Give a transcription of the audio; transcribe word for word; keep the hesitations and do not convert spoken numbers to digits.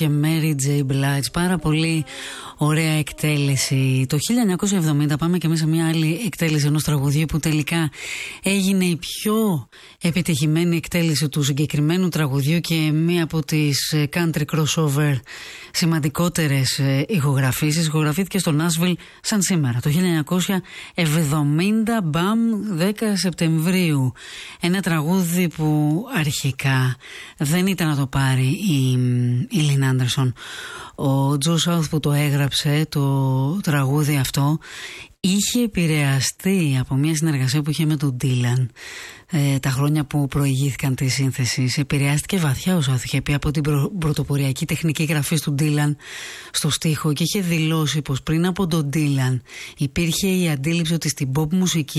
Και Mary J. Blige, πάρα πολύ ωραία εκτέλεση. Το χίλια εννιακόσια εβδομήντα πάμε και μέσα μια άλλη εκτέλεση ενός τραγουδιού που τελικά έγινε η πιο επιτυχημένη εκτέλεση του συγκεκριμένου τραγουδιού και μία από τις country crossover σημαντικότερες ηχογραφήσεις. Ηχογραφήθηκε στο Nashville σαν σήμερα, το χίλια εννιακόσια εβδομήντα, μπαμ, δέκα Σεπτεμβρίου. Ένα τραγούδι που αρχικά δεν ήταν να το πάρει η, η Lynn Anderson. Ο Joe South που το έγραψε το τραγούδι αυτό είχε επηρεαστεί από μια συνεργασία που είχε με τον Dylan ε, τα χρόνια που προηγήθηκαν τη σύνθεση. Επηρεάστηκε βαθιά ο South, είχε πει, από την προ, πρωτοποριακή τεχνική γραφή του Dylan στο στίχο και είχε δηλώσει πως πριν από τον Dylan υπήρχε η αντίληψη ότι στην pop μουσική